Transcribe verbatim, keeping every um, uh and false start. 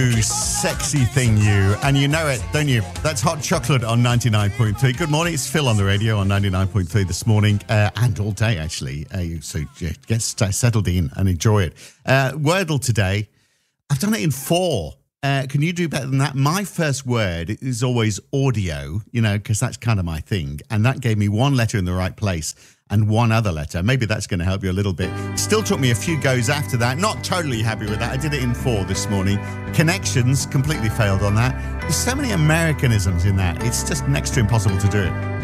Sexy thing, you. And you know it, don't you? That's Hot Chocolate on ninety-nine point three. Good morning. It's Phil on the radio on ninety-nine point three this morning uh, and all day, actually. Uh, so yeah, get settled in and enjoy it. Uh, Wordle today. I've done it in four. Uh, can you do better than that? My first word is always audio, you know, because that's kind of my thing. And that gave me one letter in the right place and one other letter. Maybe that's going to help you a little bit. Still took me a few goes after that. Not totally happy with that. I did it in four this morning. Connections, completely failed on that. There's so many Americanisms in that. It's just next to impossible to do it.